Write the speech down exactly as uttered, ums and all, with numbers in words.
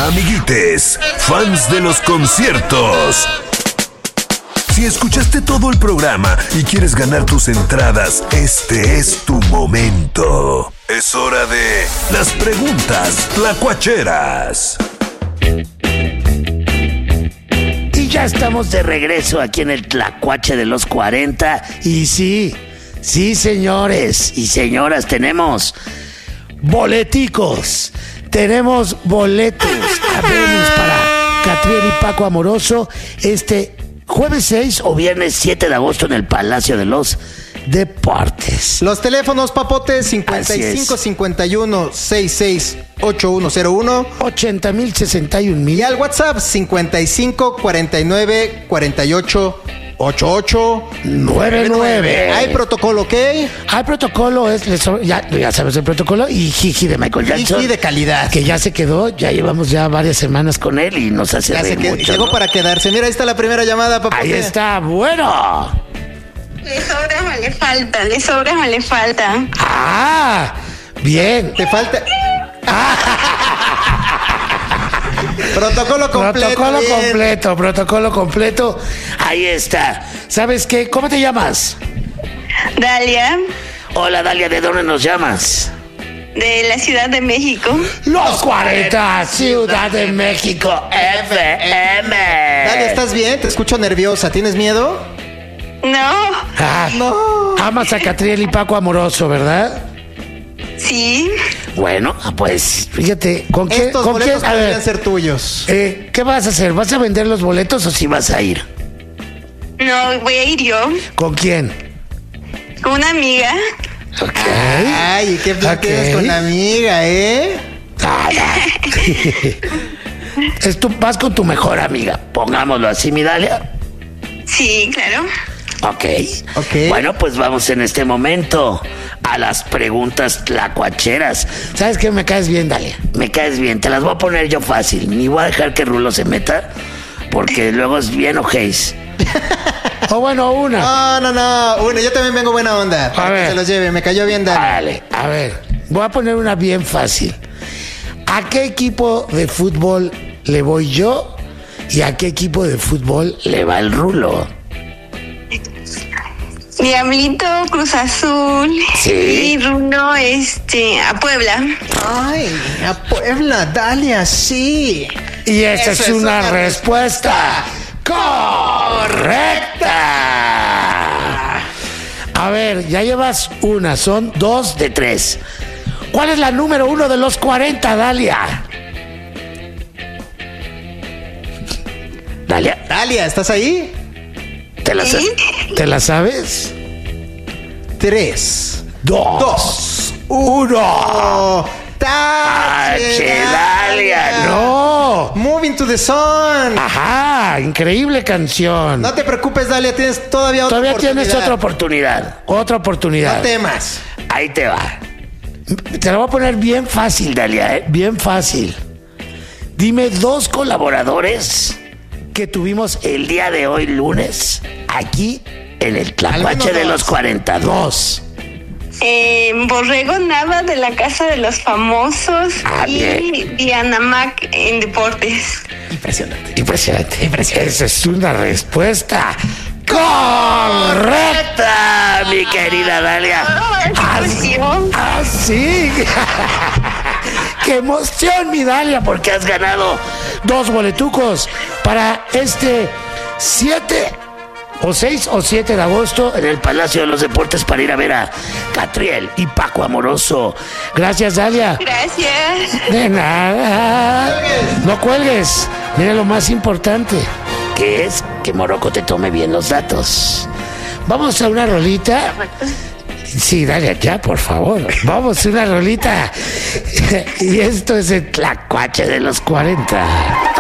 Amiguites, fans de los conciertos. Si escuchaste todo el programa y quieres ganar tus entradas, este es tu momento. Es hora de las preguntas tlacuacheras. Y ya estamos de regreso aquí en el Tlacuache de los cuarenta. Y sí, sí, señores y señoras, tenemos boleticos. Tenemos boletos a Venus para Catriel y Paco Amoroso este jueves seis o viernes siete de agosto en el Palacio de los Deportes. Los teléfonos, papotes, cincuenta y cinco cincuenta y uno sesenta y seis ochenta y uno cero uno, ochenta mil sesenta y un mil. Y al WhatsApp cincuenta y cinco cuarenta y nueve cuarenta y ocho ochenta y ocho noventa y nueve. Hay protocolo, ¿ok? Hay protocolo, es, ya, ya sabes el protocolo. Y Jiji de Michael Jackson. Jiji de calidad. Que ya se quedó, ya llevamos ya varias semanas con él y nos hace ya reír se quedó, mucho, llegó ¿no? para quedarse. Mira, ahí está la primera llamada, papote. Ahí está, bueno. Le sobra o le falta, le sobra o le falta. Ah, bien. Te falta... Protocolo completo. Protocolo bien. completo, protocolo completo. Ahí está. ¿Sabes qué? ¿Cómo te llamas? Dalia, Hola, Dalia, ¿de dónde nos llamas? de la Ciudad de México. Los cuarenta, Ciudad de México, F M. Dalia, ¿estás bien? Te escucho nerviosa. ¿Tienes miedo? No, Ah, No. Amas a Catriel y Paco Amoroso, ¿verdad? sí, Bueno, pues fíjate, ¿con qué? Estos ¿Con boletos quién? A podrían ver, ser tuyos. eh, ¿qué vas a hacer? ¿Vas a vender los boletos o si vas a ir? no, voy a ir yo ¿Con quién? con una amiga. Ok. Ay, ¿y qué plan Ok. tienes con la amiga, eh? Ah, es tu, vas con tu mejor amiga, pongámoslo así, mi Dalia. Sí, claro. Ok. Ok. Bueno, pues vamos en este momento a las preguntas tlacuacheras. ¿Sabes qué? Me caes bien, Dalia. Me caes bien. Te las voy a poner yo fácil. Ni voy a dejar que Rulo se meta, porque luego es bien ojéis. O bueno, una. No, no, no. Bueno, yo también vengo buena onda. Para ver. que se los lleve. Me cayó bien, Dani. Vale, a ver. Voy a poner una bien fácil. ¿A qué equipo de fútbol le voy yo y a qué equipo de fútbol le va el Rulo? Diablito, Cruz Azul. Sí. Y Runo, este, a Puebla. Ay, a Puebla, Dalia, sí. Y esa Esa es una respuesta correcta. A ver, ya llevas una, son dos de tres. ¿Cuál es la número uno de los cuarenta, Dalia? Dalia, Dalia, ¿estás ahí? ¿te la, sa- Sí. ¿te la sabes? Tres, Dos, dos, uno. oh, Tache, Tache, Dalia, no. Moving to the Sun. Ajá, increíble canción. No te preocupes, Dalia, tienes todavía otra Todavía oportunidad. tienes otra oportunidad. Otra oportunidad. No temas. Ahí te va. Te lo voy a poner bien fácil, Dalia, ¿eh? Bien fácil. Dime dos colaboradores que tuvimos el día de hoy, lunes, aquí en el Tlacuache Al menos de dos. los cuarenta y dos. Eh, Borrego Nava de la Casa de los Famosos. Ah, y bien. Diana Mac en Deportes. Impresionante. Impresionante, impresionante. Esa es una respuesta correcta, mi querida Dalia. Ay, qué emoción. Ah, sí. ¡Qué emoción, mi Dalia! Porque has ganado dos boletucos para este siete o seis o siete de agosto en el Palacio de los Deportes para ir a ver a Catriel y Paco Amoroso. Gracias, Dalia. Gracias. De nada. No cuelgues. Mira lo más importante, que es que Morocco te tome bien los datos. Vamos a una rolita. Sí, Dalia, ya, por favor. Vamos a una rolita. Y esto es el Tlacuache de los cuarenta.